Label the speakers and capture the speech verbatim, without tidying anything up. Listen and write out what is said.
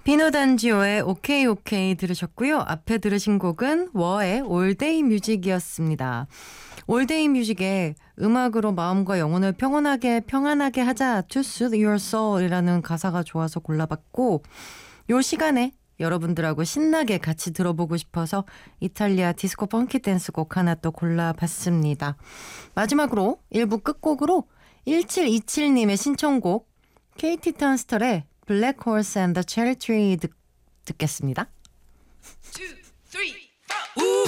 Speaker 1: 피노 단지오의 오케이 오케이 들으셨고요. 앞에 들으신 곡은 워의 올데이 뮤직이었습니다. 올데이 뮤직에 음악으로 마음과 영혼을 평온하게 평안하게 하자 to soothe your soul이라는 가사가 좋아서 골라봤고, 요 시간에 여러분들하고 신나게 같이 들어보고 싶어서 이탈리아 디스코 펑키 댄스 곡 하나 또 골라봤습니다. 마지막으로 일 부 끝곡으로 일칠이칠님의 신청곡 케이티 턴스털의 Black Horse and the Cherry Tree 듣, 듣겠습니다.